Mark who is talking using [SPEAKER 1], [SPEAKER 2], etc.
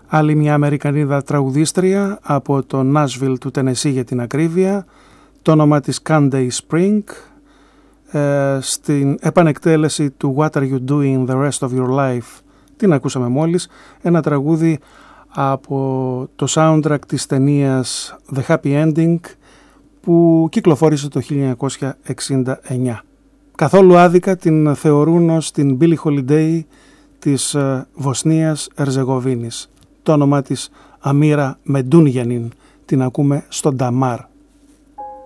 [SPEAKER 1] Άλλη μια Αμερικανίδα τραγουδίστρια από το Nashville του Τενεσί για την ακρίβεια. Το όνομα της Candy Spring, στην επανεκτέλεση του What Are You Doing The Rest of Your Life, την ακούσαμε μόλις, ένα τραγούδι από το soundtrack της ταινίας The Happy Ending που κυκλοφόρησε το 1969. Καθόλου άδικα την θεωρούν ως την Billie Holiday της Βοσνίας Ερζεγοβίνης. Το όνομα της Αμίρα Μεντούνιανιν, την ακούμε στο Νταμάρ.